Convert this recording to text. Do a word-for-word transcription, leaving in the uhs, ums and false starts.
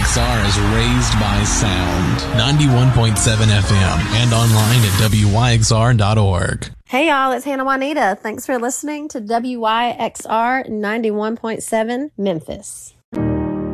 X R is raised by sound. ninety-one point seven F M and online at W Y X R dot org. Hey y'all, it's Hannah Juanita. Thanks for listening to W Y X R ninety-one point seven Memphis.